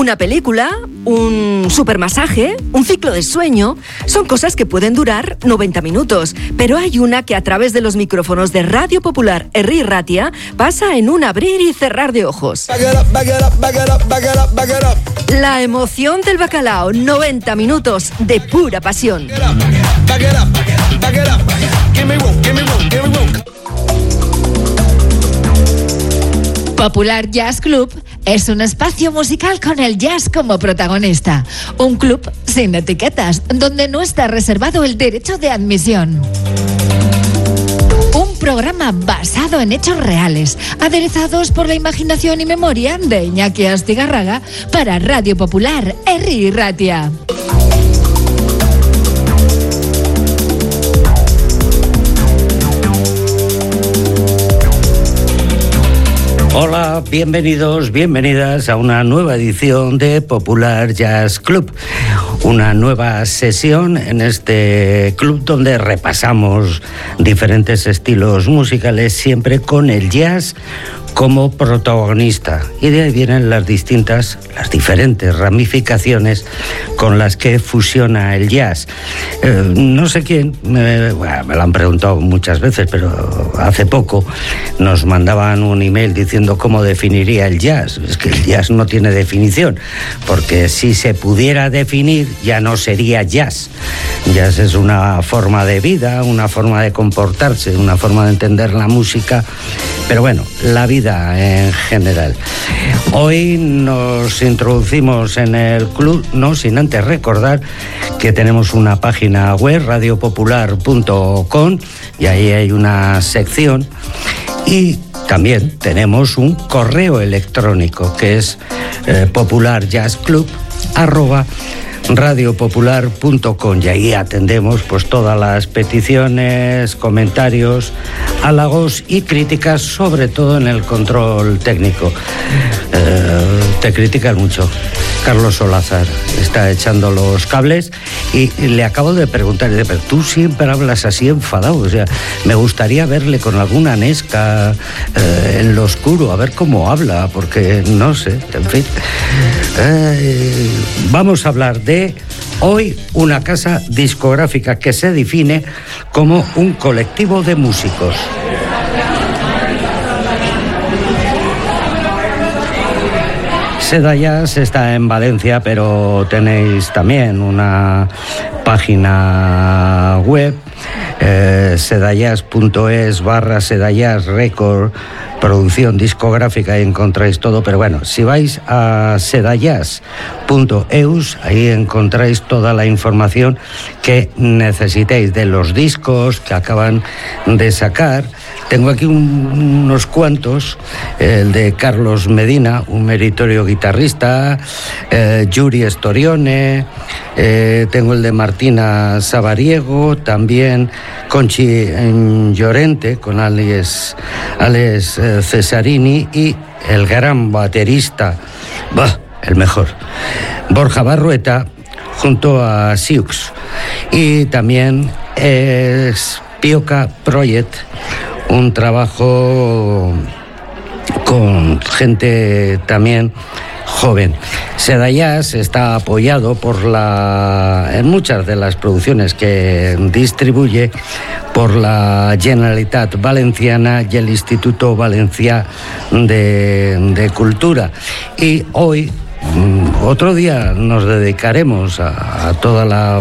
Una película, un supermasaje, un ciclo de sueño, son cosas que pueden durar 90 minutos, pero hay una que a través de los micrófonos de Radio Popular Herri Ratia pasa en un abrir y cerrar de ojos. La emoción del bacalao, 90 minutos de pura pasión. Popular Jazz Club es un espacio musical con el jazz como protagonista. Un club sin etiquetas, donde no está reservado el derecho de admisión. Un programa basado en hechos reales, aderezados por la imaginación y memoria de Iñaki Astigarraga para Radio Popular Herri Ratia. Hola, bienvenidos, bienvenidas a una nueva edición de Popular Jazz Club. Una nueva sesión en este club donde repasamos diferentes estilos musicales, siempre con el jazz como protagonista. Y de ahí vienen las diferentes ramificaciones con las que fusiona el jazz. No sé quién, me lo han preguntado muchas veces, pero hace poco nos mandaban un email diciendo cómo definiría el jazz. Es que el jazz no tiene definición, porque si se pudiera definir ya no sería jazz. Jazz es una forma de vida, una forma de comportarse, una forma de entender la música, pero bueno, la vida en general. Hoy nos introducimos en el club, no sin antes recordar que tenemos una página web, radiopopular.com, y ahí hay una sección, y también tenemos un correo electrónico que es popularjazzclub@radiopopular.com, y ahí atendemos pues todas las peticiones, comentarios, halagos y críticas, sobre todo en el control técnico. Te critican mucho. Carlos Solázar está echando los cables y le acabo de preguntar, pero tú siempre hablas así enfadado, o sea, me gustaría verle con alguna nesca en lo oscuro, a ver cómo habla, porque no sé, en fin. Vamos a hablar de hoy una casa discográfica que se define como un colectivo de músicos. Seda Jazz está en Valencia, pero tenéis también una página web, sedajazz.es/Sedajazz Record, producción discográfica, y encontráis todo. Pero bueno, si vais a sedajazz.eus, ahí encontráis toda la información que necesitéis de los discos que acaban de sacar. Tengo aquí unos cuantos, el de Carlos Medina, un meritorio guitarrista, Yuri Storione, tengo el de Martina Sabariego, también Conchi Llorente con Alex Cesarini, y el gran baterista, el mejor, Borja Barrueta, junto a Siux. Y también es Pioca Project, un trabajo con gente también joven. Seda Jazz está apoyado en muchas de las producciones que distribuye por la Generalitat Valenciana y el Instituto Valencià de Cultura. Y hoy, otro día, nos dedicaremos a toda la